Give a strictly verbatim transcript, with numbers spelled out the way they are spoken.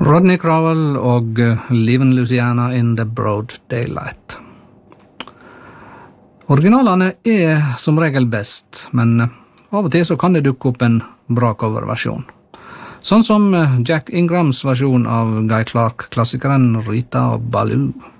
Rodney Crowell og Leavin' Louisiana in the Broad Daylight. Originalene er som regel best, men av og til så kan det dukke opp en bra coverversjon. Sånn som Jack Ingrams versjon av Guy Clark-klassikeren Rita og Baloo.